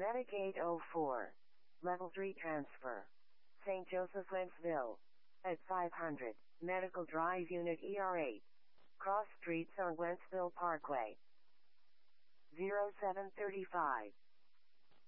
Data Gate 04. Level 3 Transfer. St. Joseph, Wentzville. At 500, Medical Drive Unit ER8. Cross Streets on Wentzville Parkway. 0735.